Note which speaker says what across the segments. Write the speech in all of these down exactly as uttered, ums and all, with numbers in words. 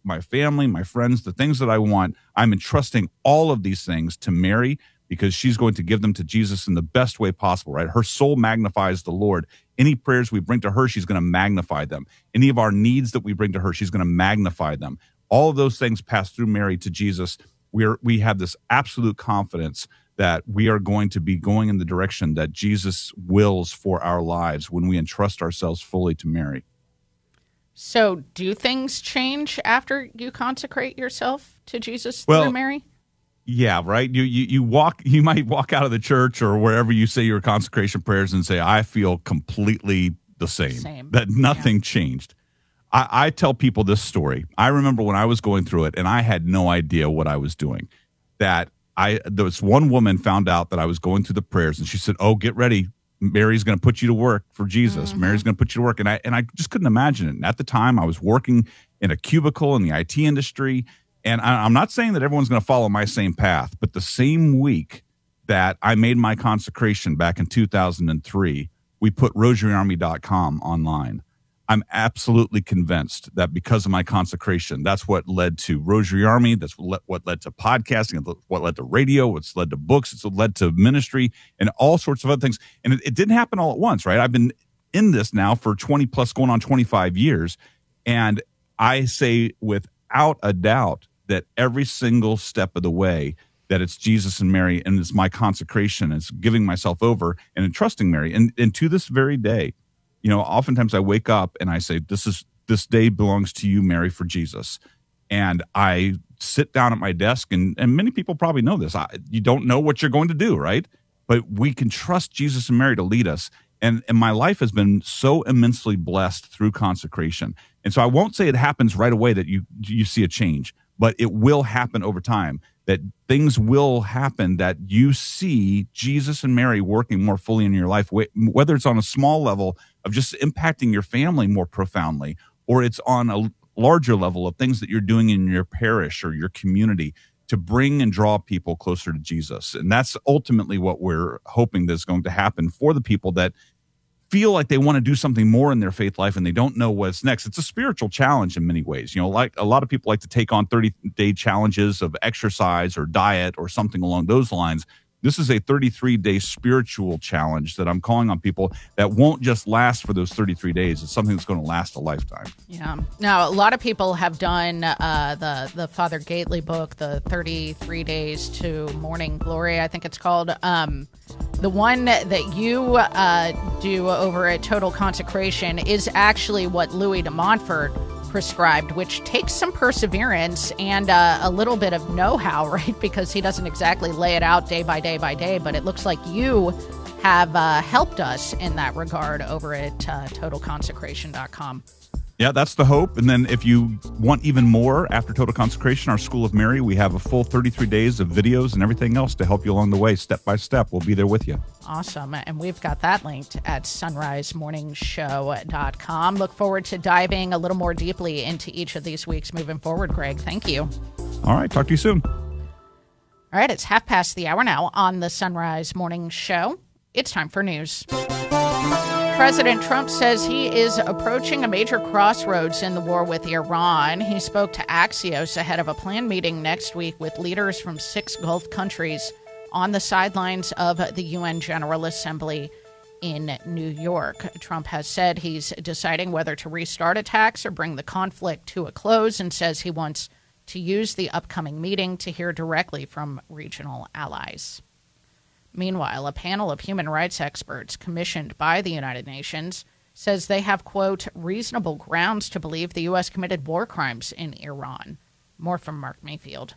Speaker 1: my family, my friends, the things that I want. I'm entrusting all of these things to Mary because she's going to give them to Jesus in the best way possible, right? Her soul magnifies the Lord. Any prayers we bring to her, she's going to magnify them. Any of our needs that we bring to her, she's going to magnify them. All of those things pass through Mary to Jesus. We're, we have this absolute confidence that we are going to be going in the direction that Jesus wills for our lives when we entrust ourselves fully to Mary.
Speaker 2: So do things change after you consecrate yourself to Jesus
Speaker 1: well,
Speaker 2: through Mary?
Speaker 1: Yeah, right. You, you you walk. You might walk out of the church or wherever you say your consecration prayers and say, "I feel completely the same.
Speaker 2: Same.
Speaker 1: That nothing
Speaker 2: Yeah.
Speaker 1: changed." I, I tell people this story. I remember when I was going through it, and I had no idea what I was doing. That I there was one woman found out that I was going through the prayers, and she said, "Oh, get ready. Mary's going to put you to work for Jesus.
Speaker 2: Mm-hmm.
Speaker 1: Mary's going to put you to work." And I and I just couldn't imagine it. And at the time, I was working in a cubicle in the I T industry. And I, I'm not saying that everyone's going to follow my same path, but the same week that I made my consecration back in two thousand three, we put rosary army dot com online. I'm absolutely convinced that because of my consecration, that's what led to Rosary Army. That's what led, what led to podcasting, what led to radio, what's led to books, it's what led to ministry and all sorts of other things. And it, it didn't happen all at once, right? I've been in this now for twenty plus, going on twenty-five years. And I say without a doubt that every single step of the way that it's Jesus and Mary and it's my consecration, it's giving myself over and entrusting Mary. And, and to this very day, you know, oftentimes I wake up and I say, this is this day belongs to you, Mary, for Jesus. And I sit down at my desk, and, and many people probably know this. I, you don't know what you're going to do, right? But we can trust Jesus and Mary to lead us. And, and my life has been so immensely blessed through consecration. And so I won't say it happens right away that you you see a change, but it will happen over time, that things will happen that you see Jesus and Mary working more fully in your life, whether it's on a small level of just impacting your family more profoundly, or it's on a larger level of things that you're doing in your parish or your community to bring and draw people closer to Jesus. And that's ultimately what we're hoping that's going to happen for the people that feel like they want to do something more in their faith life and they don't know what's next. It's a spiritual challenge in many ways. You know, like a lot of people like to take on thirty-day challenges of exercise or diet or something along those lines. This is a thirty-three day spiritual challenge that I'm calling on people that won't just last for those thirty-three days. It's something that's going to last a lifetime.
Speaker 2: Yeah. Now, a lot of people have done uh, the, the Father Gately book, the thirty-three days to Morning Glory, I think it's called. Um, the one that you uh, do over at Total Consecration is actually what Louis de Montfort prescribed, which takes some perseverance and uh, a little bit of know-how, right? Because he doesn't exactly lay it out day by day by day, but it looks like you have uh, helped us in that regard over at uh, total consecration dot com.
Speaker 1: Yeah, that's the hope. And then if you want even more after Total Consecration, our School of Mary, we have a full thirty-three days of videos and everything else to help you along the way, step by step. We'll be there with you.
Speaker 2: Awesome. And we've got that linked at sunrise morning show dot com. Look forward to diving a little more deeply into each of these weeks moving forward, Greg. Thank you.
Speaker 1: All right. Talk to you soon.
Speaker 2: All right. It's half past the hour now on the Sunrise Morning Show. It's time for news. President Trump says he is approaching a major crossroads in the war with Iran. He spoke to Axios ahead of a planned meeting next week with leaders from six Gulf countries on the sidelines of the U N General Assembly in New York. Trump has said he's deciding whether to restart attacks or bring the conflict to a close, and says he wants to use the upcoming meeting to hear directly from regional allies. Meanwhile, a panel of human rights experts commissioned by the United Nations says they have, quote, reasonable grounds to believe the U S committed war crimes in Iran. More from Mark Mayfield.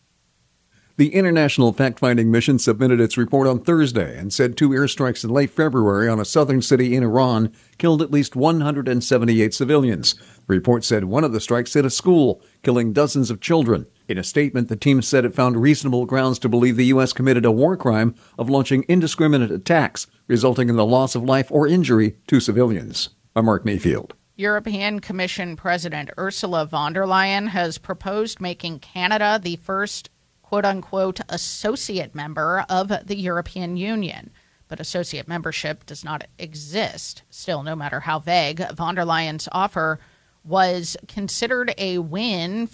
Speaker 3: The International Fact-Finding Mission submitted its report on Thursday and said two airstrikes in late February on a southern city in Iran killed at least one hundred seventy-eight civilians. The report said one of the strikes hit a school, killing dozens of children. In a statement, the team said it found reasonable grounds to believe the U S committed a war crime of launching indiscriminate attacks, resulting in the loss of life or injury to civilians. I'm Mark Mayfield.
Speaker 2: European Commission President Ursula von der Leyen has proposed making Canada the first quote-unquote associate member of the European Union. But associate membership does not exist. Still, no matter how vague, von der Leyen's offer was considered a win